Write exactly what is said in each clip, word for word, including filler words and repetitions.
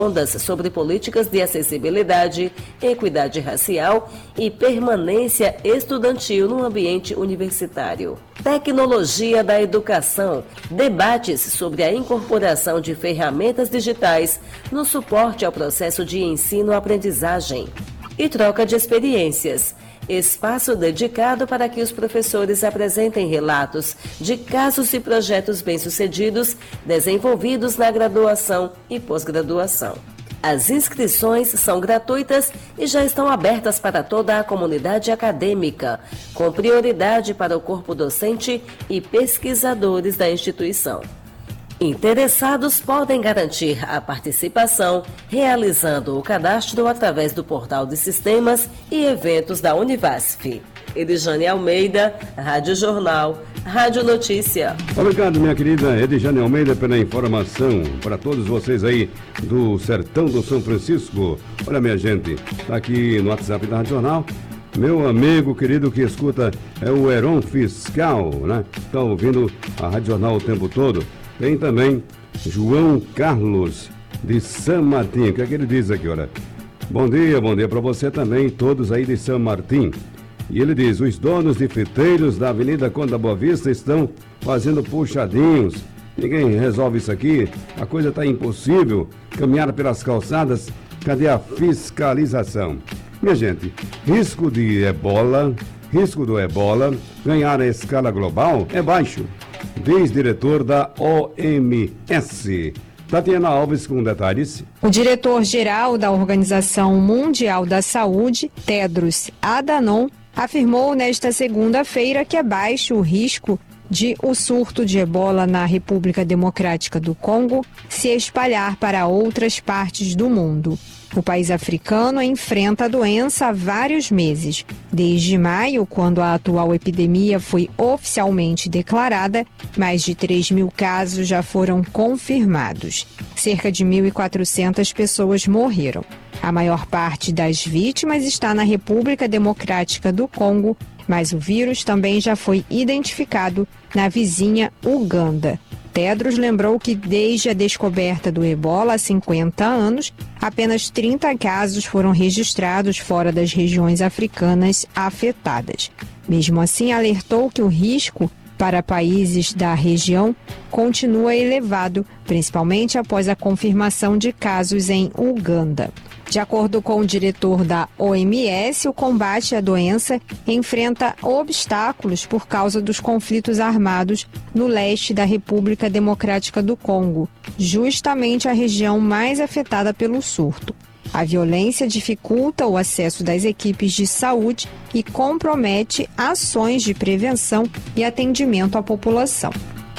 sobre políticas de acessibilidade, equidade racial e permanência estudantil no ambiente universitário. Tecnologia da educação, debates sobre a incorporação de ferramentas digitais no suporte ao processo de ensino-aprendizagem e troca de experiências. Espaço dedicado para que os professores apresentem relatos de casos e projetos bem-sucedidos desenvolvidos na graduação e pós-graduação. As inscrições são gratuitas e já estão abertas para toda a comunidade acadêmica, com prioridade para o corpo docente e pesquisadores da instituição. Interessados podem garantir a participação realizando o cadastro através do portal de sistemas e eventos da Univasf. Edjane Almeida, Rádio Jornal, Rádio Notícia. Obrigado, minha querida Edjane Almeida, pela informação para todos vocês aí do Sertão do São Francisco. Olha, minha gente, tá aqui no WhatsApp da Rádio Jornal. Meu amigo querido que escuta é o Heron Fiscal, né? Tá ouvindo a Rádio Jornal o tempo todo. Tem também João Carlos de São Martim. O que é que ele diz aqui, olha? Bom dia, bom dia para você também, todos aí de São Martim. E ele diz, os donos de fiteiros da Avenida Conde da Boa Vista estão fazendo puxadinhos. Ninguém resolve isso aqui, a coisa está impossível. Caminhar pelas calçadas, cadê a fiscalização? Minha gente, risco de ebola, risco do ebola ganhar a escala global é baixo, diz diretor da O M S. Tatiana Alves com detalhes. O diretor-geral da Organização Mundial da Saúde, Tedros Adhanom, afirmou nesta segunda-feira que é baixo o risco de o surto de ebola na República Democrática do Congo se espalhar para outras partes do mundo. O país africano enfrenta a doença há vários meses. Desde maio, quando a atual epidemia foi oficialmente declarada, mais de três mil casos já foram confirmados. Cerca de mil e quatrocentas pessoas morreram. A maior parte das vítimas está na República Democrática do Congo, mas o vírus também já foi identificado na vizinha Uganda. Tedros lembrou que desde a descoberta do ebola há cinquenta anos, apenas trinta casos foram registrados fora das regiões africanas afetadas. Mesmo assim, alertou que o risco para países da região continua elevado, principalmente após a confirmação de casos em Uganda. De acordo com o diretor da O M S, o combate à doença enfrenta obstáculos por causa dos conflitos armados no leste da República Democrática do Congo, justamente a região mais afetada pelo surto. A violência dificulta o acesso das equipes de saúde e compromete ações de prevenção e atendimento à população.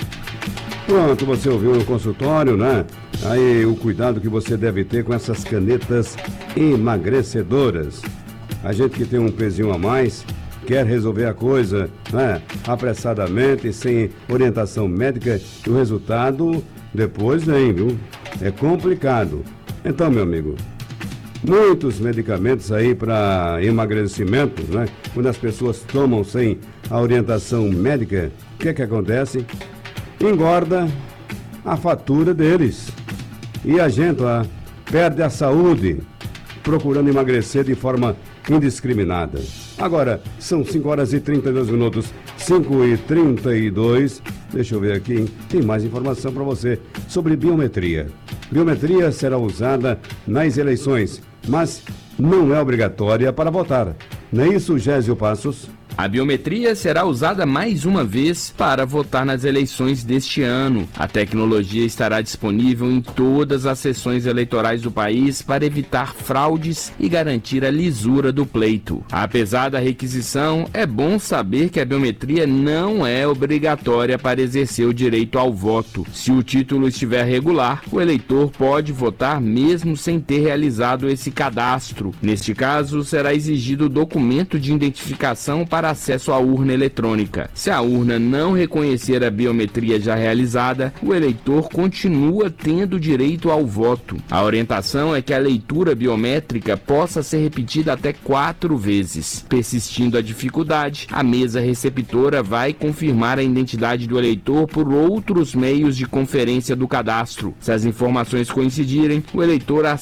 Pronto, você ouviu no consultório, né? Aí o cuidado que você deve ter com essas canetas emagrecedoras. A gente que tem um pezinho a mais, quer resolver a coisa, né, apressadamente, sem orientação médica, e o resultado depois vem, viu? É complicado. Então, meu amigo, muitos medicamentos aí para emagrecimento, né? Quando as pessoas tomam sem a orientação médica, o que é que acontece? Engorda a fatura deles. E a gente lá perde a saúde procurando emagrecer de forma indiscriminada. Agora, são cinco horas e trinta e dois minutos, cinco e trinta e dois. Deixa eu ver aqui, hein? Tem mais informação para você sobre biometria. Biometria será usada nas eleições, mas não é obrigatória para votar. Não é isso, Gésio Passos? A biometria será usada mais uma vez para votar nas eleições deste ano. A tecnologia estará disponível em todas as sessões eleitorais do país para evitar fraudes e garantir a lisura do pleito. Apesar da requisição, é bom saber que a biometria não é obrigatória para exercer o direito ao voto. Se o título estiver regular, o eleitor pode votar mesmo sem ter realizado esse cadastro. Neste caso, será exigido o documento de identificação para para acesso à urna eletrônica. Se a urna não reconhecer a biometria já realizada, o eleitor continua tendo direito ao voto. A orientação é que a leitura biométrica possa ser repetida até quatro vezes. Persistindo a dificuldade, a mesa receptora vai confirmar a identidade do eleitor por outros meios de conferência do cadastro. Se as informações coincidirem, o eleitor